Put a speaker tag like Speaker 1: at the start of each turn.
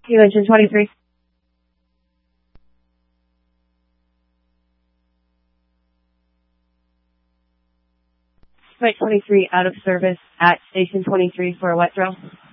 Speaker 1: You mentioned 23. Flight 23 out of service at station 23 for a wet drill.